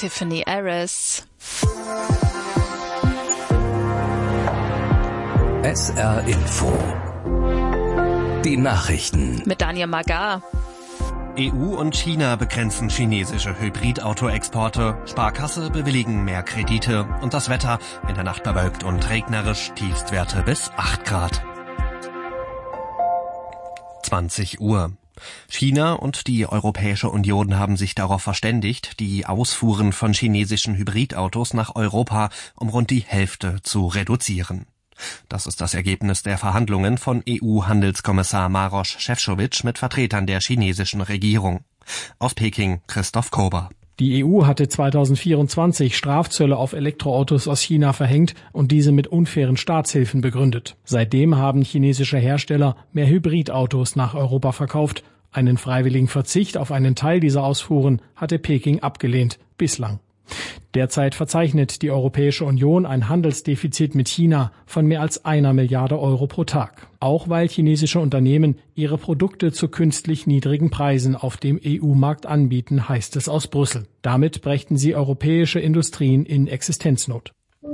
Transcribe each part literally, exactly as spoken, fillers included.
Tiffany Aris. S R Info. Die Nachrichten. Mit Daniel Magar. E U und China begrenzen chinesische Hybridauto-Exporte, Sparkasse bewilligen mehr Kredite und das Wetter in der Nacht bewölkt und regnerisch, Tiefstwerte bis acht Grad. zwanzig Uhr. China und die Europäische Union haben sich darauf verständigt, die Ausfuhren von chinesischen Hybridautos nach Europa um rund die Hälfte zu reduzieren. Das ist das Ergebnis der Verhandlungen von E U-Handelskommissar Maroš Šefčovič mit Vertretern der chinesischen Regierung. Aus Peking Christoph Kober. Die E U hatte zweitausendvierundzwanzig Strafzölle auf Elektroautos aus China verhängt und diese mit unfairen Staatshilfen begründet. Seitdem haben chinesische Hersteller mehr Hybridautos nach Europa verkauft. Einen freiwilligen Verzicht auf einen Teil dieser Ausfuhren hatte Peking abgelehnt, bislang. Derzeit verzeichnet die Europäische Union ein Handelsdefizit mit China von mehr als einer Milliarde Euro pro Tag. Auch weil chinesische Unternehmen ihre Produkte zu künstlich niedrigen Preisen auf dem E U-Markt anbieten, heißt es aus Brüssel. Damit brächten sie europäische Industrien in Existenznot.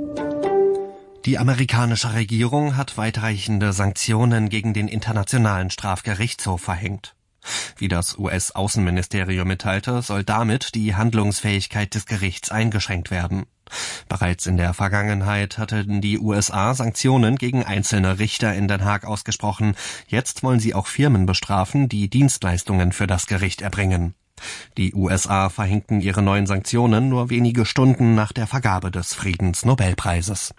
Die amerikanische Regierung hat weitreichende Sanktionen gegen den Internationalen Strafgerichtshof verhängt. Wie das U S-Außenministerium mitteilte, soll damit die Handlungsfähigkeit des Gerichts eingeschränkt werden. Bereits in der Vergangenheit hatten die U S A Sanktionen gegen einzelne Richter in Den Haag ausgesprochen. Jetzt wollen sie auch Firmen bestrafen, die Dienstleistungen für das Gericht erbringen. Die U S A verhängten ihre neuen Sanktionen nur wenige Stunden nach der Vergabe des Friedensnobelpreises.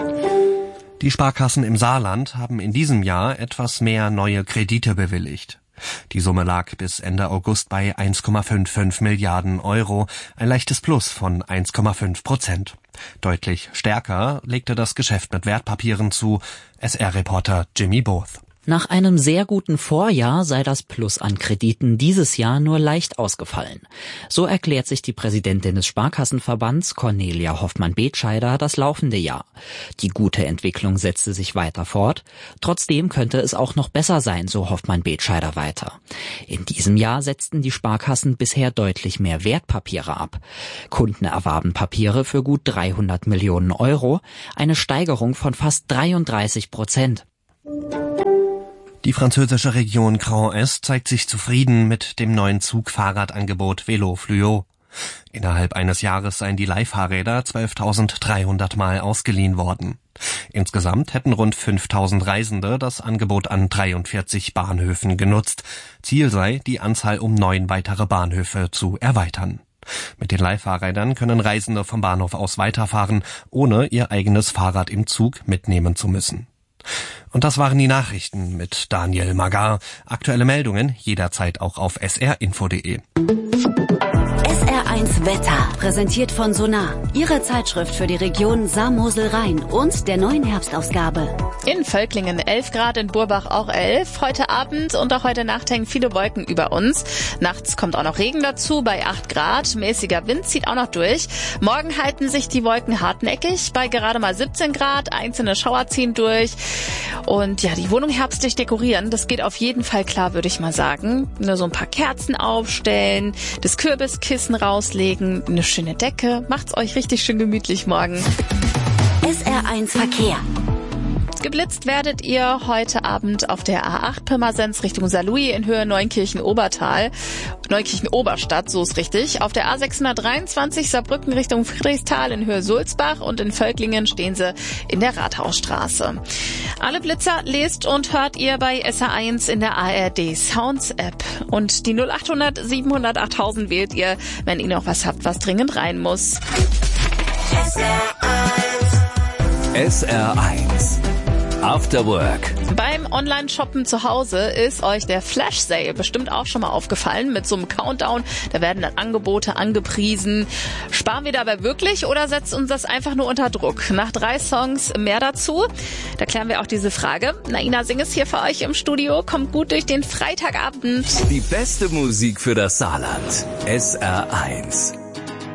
Die Sparkassen im Saarland haben in diesem Jahr etwas mehr neue Kredite bewilligt. Die Summe lag bis Ende August bei eins Komma fünfundfünfzig Milliarden Euro, ein leichtes Plus von eins Komma fünf Prozent. Deutlich stärker legte das Geschäft mit Wertpapieren zu, S R-Reporter Jimmy Both. Nach einem sehr guten Vorjahr sei das Plus an Krediten dieses Jahr nur leicht ausgefallen. So erklärt sich die Präsidentin des Sparkassenverbands, Cornelia Hoffmann-Betscheider, das laufende Jahr. Die gute Entwicklung setzte sich weiter fort. Trotzdem könnte es auch noch besser sein, so Hoffmann-Betscheider weiter. In diesem Jahr setzten die Sparkassen bisher deutlich mehr Wertpapiere ab. Kunden erwarben Papiere für gut dreihundert Millionen Euro, eine Steigerung von fast dreiunddreißig Prozent. Die französische Region Grand Est zeigt sich zufrieden mit dem neuen Zugfahrradangebot Vélo Fluo. Innerhalb eines Jahres seien die Leihfahrräder zwölftausenddreihundert Mal ausgeliehen worden. Insgesamt hätten rund fünftausend Reisende das Angebot an dreiundvierzig Bahnhöfen genutzt. Ziel sei, die Anzahl um neun weitere Bahnhöfe zu erweitern. Mit den Leihfahrrädern können Reisende vom Bahnhof aus weiterfahren, ohne ihr eigenes Fahrrad im Zug mitnehmen zu müssen. Und das waren die Nachrichten mit Daniel Magar. Aktuelle Meldungen jederzeit auch auf s r info punkt d e. S R eins Wetter, präsentiert von Sonar, Ihre Zeitschrift für die Region Saar-Mosel-Rhein und der neuen Herbstausgabe. In Völklingen elf Grad, in Burbach auch elf. Heute Abend und auch heute Nacht hängen viele Wolken über uns. Nachts kommt auch noch Regen dazu bei acht Grad. Mäßiger Wind zieht auch noch durch. Morgen halten sich die Wolken hartnäckig bei gerade mal siebzehn Grad. Einzelne Schauer ziehen durch. Und ja, die Wohnung herbstlich dekorieren, das geht auf jeden Fall klar, würde ich mal sagen. Nur so ein paar Kerzen aufstellen, das Kürbiskissen rauslegen, eine schöne Decke. Macht's euch richtig schön gemütlich morgen. S R eins Verkehr. Geblitzt werdet ihr heute Abend auf der A acht Pirmasens Richtung Saarlouis in Höhe Neunkirchen-Obertal. Neukirchen-Oberstadt, so ist richtig. Auf der A sechshundertdreiundzwanzig Saarbrücken Richtung Friedrichsthal in Höhe Sulzbach und in Völklingen stehen sie in der Rathausstraße. Alle Blitzer lest und hört ihr bei S R eins in der A R D Sounds App. Und die null achthundert siebenhundert achttausend wählt ihr, wenn ihr noch was habt, was dringend rein muss. S R eins. S R eins. After Work. Beim Online-Shoppen zu Hause ist euch der Flash-Sale bestimmt auch schon mal aufgefallen mit so einem Countdown. Da werden dann Angebote angepriesen. Sparen wir dabei wirklich oder setzt uns das einfach nur unter Druck? Nach drei Songs mehr dazu. Da klären wir auch diese Frage. Naina Sing ist hier für euch im Studio. Kommt gut durch den Freitagabend. Die beste Musik für das Saarland. S R eins.